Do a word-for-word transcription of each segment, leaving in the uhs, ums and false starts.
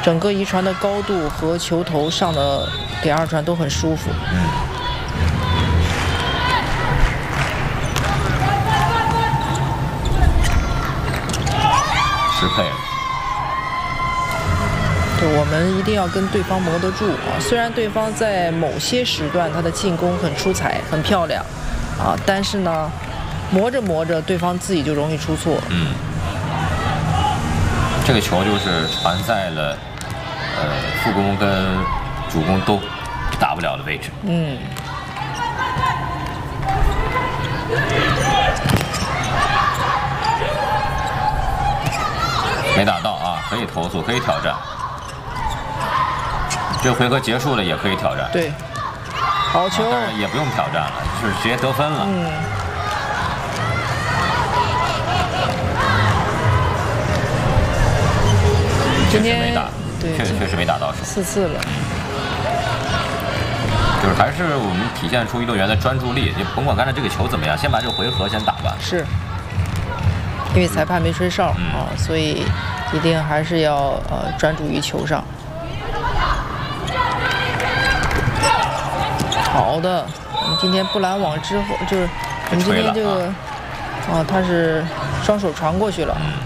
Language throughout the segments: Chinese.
整个一传的高度和球头上的给二传都很舒服。 嗯。适配了。 对，我们一定要跟对方磨得住啊！虽然对方在某些时段他的进攻很出彩、很漂亮，啊，但是呢，磨着磨着，对方自己就容易出错。 嗯。这个球就是传在了，呃，副攻跟主攻都打不了的位置。 嗯。 没打到啊，可以投诉，可以挑战。这回合结束了也可以挑战。 对，好球。 啊、但是也不用挑战了，就是直接得分了。 嗯。今天没打， 对， 确确实没打到手。 四次了。 就是还是我们体现出运动员的专注力，就甭管刚才这个球怎么样，先把这个回合先打完。 是。因为裁判没吹哨、 嗯、 啊，所以一定还是要呃专注于球上。好的，我们今天不拦网之后，就是我们今天这个啊，他是双手传过去了。 嗯、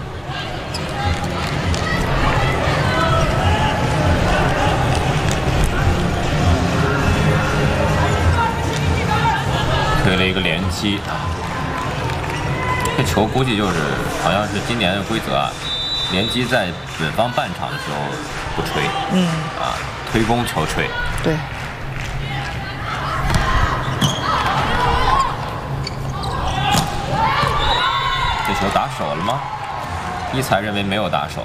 推了一个连击啊。这球估计就是好像是今年的规则啊，连击在本方半场的时候不吹， 嗯， 啊，推攻球吹。 对。 这球打手了吗？一裁认为没有打手。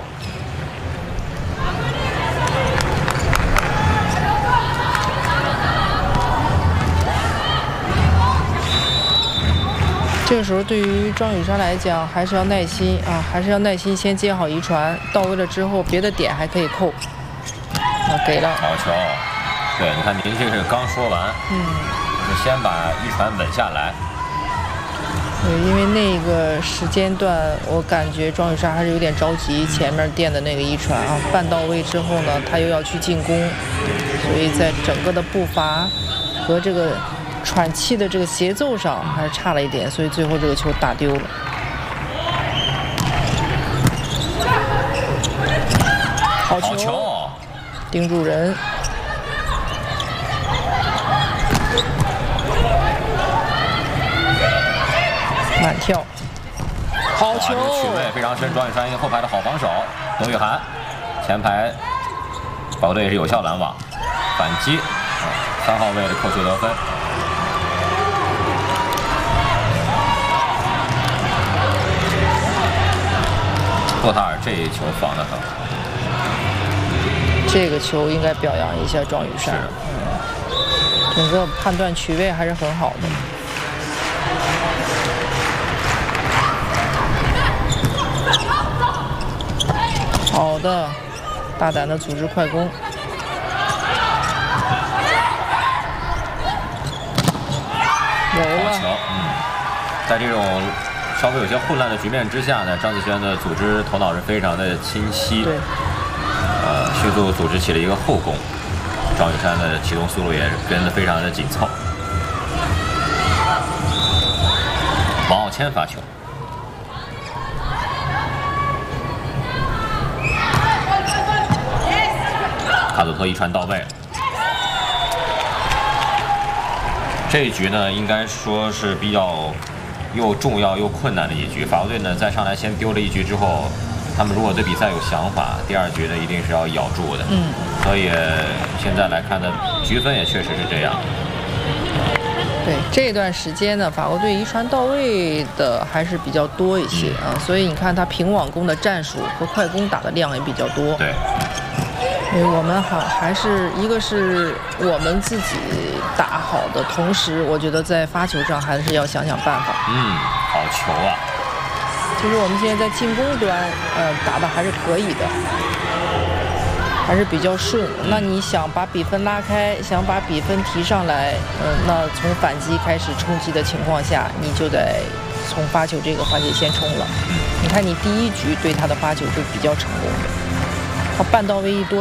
这个时候对于庄雨珊来讲，还是要耐心啊，还是要耐心先接好一传，到位了之后，别的点还可以扣。啊，给了。 好球！对，你看您这是刚说完， 嗯， 就先把一传稳下来。 对，因为那个时间段，我感觉庄雨珊还是有点着急，前面垫的那个一传啊，半到位之后呢，他又要去进攻，所以在整个的步伐和这个喘气的这个节奏上还是差了一点，所以最后这个球打丢了。好球！ 好球！ 盯住人。满跳，好球！ 曲位非常深，庄雨珊一个后排的好防守，董雨涵前排保队也是有效拦网，反击，三号位的扣球得分。霍塔尔这一球防得很好， 这个球应该表扬一下庄雨珊，整个判断曲位还是很好的。好的，大胆的组织快攻。有了。 好球，嗯，在这种稍微有些混乱的局面之下呢，张子萱的组织头脑是非常的清晰， 对， 呃，迅速组织起了一个后攻，庄雨珊的启动速度也跟得非常的紧凑。王傲谦发球。卡佐特一传到位了，这一局呢，应该说是比较又重要又困难的一局。法国队呢，在上来先丢了一局之后，他们如果对比赛有想法，第二局呢一定是要咬住的。 嗯。所以现在来看呢，局分也确实是这样。 对，这段时间呢，法国队一传到位的还是比较多一些、嗯、啊，所以你看他平网攻的战术和快攻打的量也比较多。 对。 因为我们还还是一个是我们自己打好的同时，我觉得在发球上还是要想想办法。 嗯，好球啊！ 其实我们现在在进攻端，呃，打的还是可以的，还是比较顺。那你想把比分拉开，想把比分提上来，嗯、呃，那从反击开始冲击的情况下，你就得从发球这个环节先冲了。你看你第一局对他的发球就比较成功的，他半到位一多。